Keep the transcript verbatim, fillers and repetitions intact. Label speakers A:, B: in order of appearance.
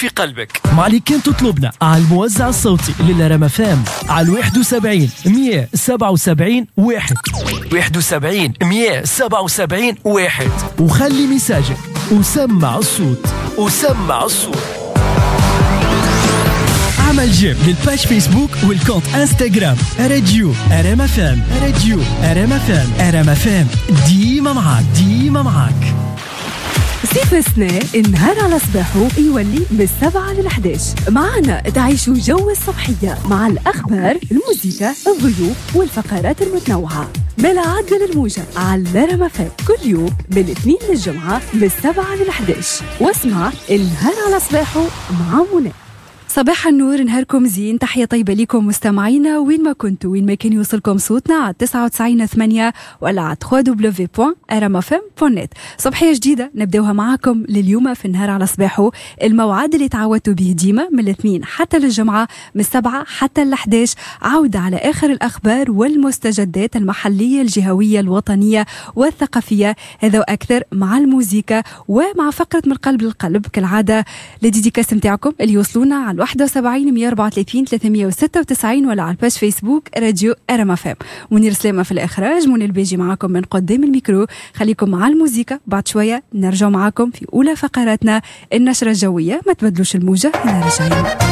A: في قلبك.
B: مع اللي كان تطلبنا على الموزع الصوتي للرام فام على واحد وسبعين مية سبعة وسبعين واحد
A: واحد وسبعين مية سبعة وسبعين واحد،
B: وخلي ميساجك وسمع الصوت
A: وسمع الصوت.
B: عمل جيم للباج فيسبوك والكونت انستغرام راديو رام فام. راديو رام فام. رام فام ديما معاك ديما معاك.
C: صيف السنة النهار على صباحه يولي من السبعة للحداش. معنا تعيشوا جو الصبحية مع الأخبار، الموسيقى، الضيوف والفقرات المتنوعة. ملعب للموجة على رام فام كل يوم من الاثنين للجمعة من السبعة للحداش. واسمع النهار على صباحه مع منى. صباح النور، نهاركم زين، تحية طيبة لكم مستمعينا وين ما كنتوا، وين ما كان يوصلكم صوتنا على تسعة وتسعين ثمانية ولا على دبليو دبليو دبليو دوت رام اف ام دوت نت. صبحية جديدة نبداوها معاكم لليوم في النهار على صباحه، الموعد اللي تعودتوا به ديما من الاثنين حتى للجمعة من السبعة حتى الحداش. عودة على آخر الأخبار والمستجدات المحلية الجهوية الوطنية والثقافية، هذا وأكثر مع الموسيقى ومع فقرة من القلب للقلب كالعادة لديديكاس متاعكم اللي يوصلونا على واحد وسبعين مية أربعة وثلاثين ثلاثمية وستة وتسعين ولا على الباج فيسبوك راديو رام فام. منير سلامة في الإخراج، منى الباجي معاكم من قدام الميكرو. خليكم مع الموسيقى، بعد شوية نرجع معاكم في أولى فقراتنا النشرة الجوية. ما تبدلوش الموجة، هنا رجعين.